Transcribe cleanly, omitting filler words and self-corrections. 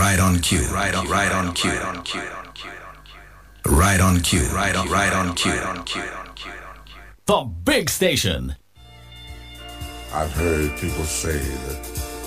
Right on cue. Right on cue. Right on cue. Right on cue. The Big Station. I've heard people say that